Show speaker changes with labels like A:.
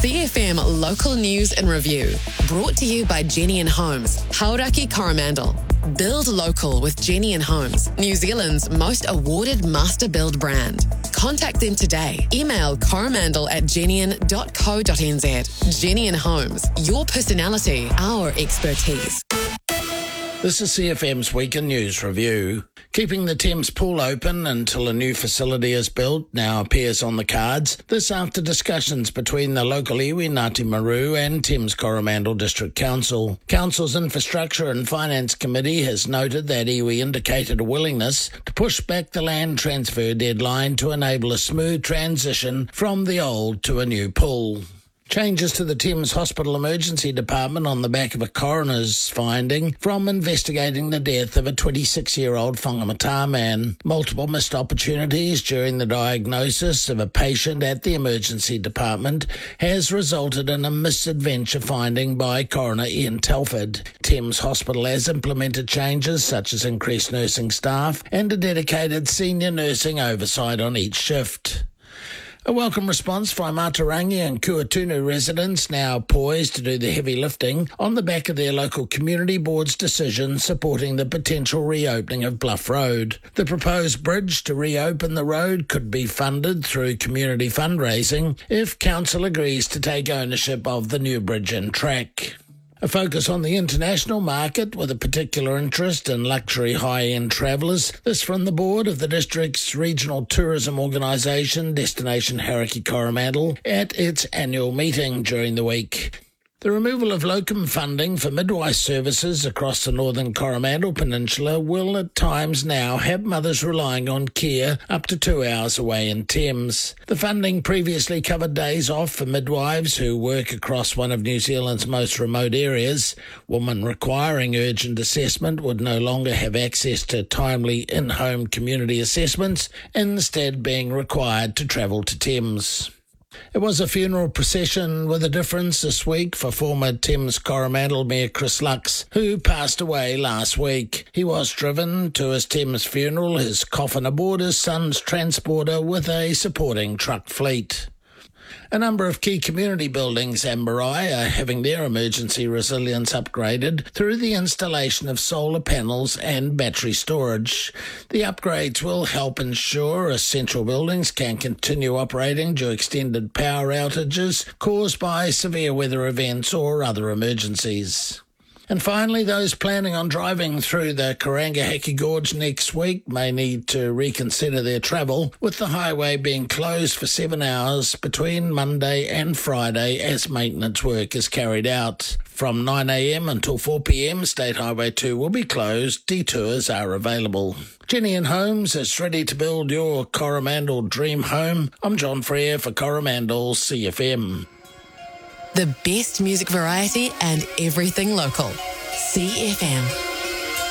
A: CFM Local News and Review. Brought to you by Jenny and Homes, Hauraki Coromandel. Build local with Jenny and Homes, New Zealand's most awarded master build brand. Contact them today. Email coromandel@jennian.co.nz. Jenny and Homes, your personality, our expertise.
B: This is CFM's Weekend News Review. Keeping the Thames pool open until a new facility is built now appears on the cards. This after discussions between the local iwi Ngāti Maru and Thames Coromandel District Council. Council's Infrastructure and Finance Committee has noted that iwi indicated a willingness to push back the land transfer deadline to enable a smooth transition from the old to a new pool. Changes to the Thames Hospital Emergency Department on the back of a coroner's finding from investigating the death of a 26-year-old Whangamata man. Multiple missed opportunities during the diagnosis of a patient at the emergency department has resulted in a misadventure finding by coroner Ian Telford. Thames Hospital has implemented changes such as increased nursing staff and a dedicated senior nursing oversight on each shift. A welcome response from Matarangi and Kuatunu residents now poised to do the heavy lifting on the back of their local community board's decision supporting the potential reopening of Bluff Road. The proposed bridge to reopen the road could be funded through community fundraising if council agrees to take ownership of the new bridge and track. A focus on the international market with a particular interest in luxury high-end travellers. This from the board of the district's regional tourism organisation, Destination Hauraki Coromandel, at its annual meeting during the week. The removal of locum funding for midwife services across the northern Coromandel Peninsula will at times now have mothers relying on care up to 2 hours away in Thames. The funding previously covered days off for midwives who work across one of New Zealand's most remote areas. Women requiring urgent assessment would no longer have access to timely in-home community assessments, instead being required to travel to Thames. It was a funeral procession with a difference this week for former Thames Coromandel Mayor Chris Lux, who passed away last week. He was driven to his Thames funeral, his coffin aboard his son's transporter with a supporting truck fleet. A number of key community buildings and marae are having their emergency resilience upgraded through the installation of solar panels and battery storage. The upgrades will help ensure essential buildings can continue operating during extended power outages caused by severe weather events or other emergencies. And finally, those planning on driving through the Karangahaki Gorge next week may need to reconsider their travel, with the highway being closed for 7 hours between Monday and Friday as maintenance work is carried out. From 9 a.m. until 4 p.m, State Highway 2 will be closed. Detours are available. Jenny and Homes is ready to build your Coromandel dream home. I'm John Frere for Coromandel CFM.
A: The best music variety and everything local. CFM.